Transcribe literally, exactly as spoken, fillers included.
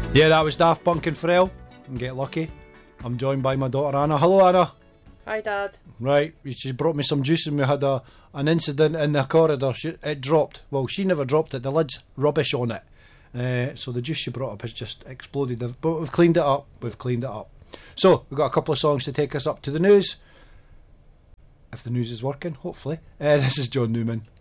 Yeah, that was Daft Punk and Pharrell. And Get Lucky. I'm joined by my daughter Anna. Hello, Anna. Hi, Dad. Right, she brought me some juice and we had a an incident in the corridor. She, it dropped. Well, she never dropped it. The lid's rubbish on it. Uh, so the juice she brought up has just exploded. But we've cleaned it up. We've cleaned it up. So, we've got a couple of songs to take us up to the news. If the news is working, hopefully. Uh, this is John Newman.